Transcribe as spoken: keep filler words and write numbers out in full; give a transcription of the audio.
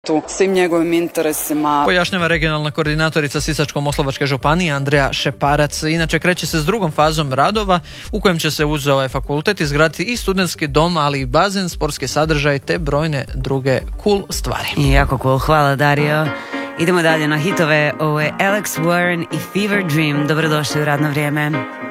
tu svim njegovim interesima. Pojašnjava regionalna koordinatorica Sisačko-moslavačke županije Andreja Šeparac. Inače kreće se s drugom fazom radova u kojem će se uz ovaj fakultet izgraditi i studentski dom, ali i bazen, sportski sadržaj te brojne druge cool stvari. Jako cool, hvala Dario. Idemo dalje na hitove, ovo je Alex Warren i Fever Dream. Dobrodošli u Radno vrijeme.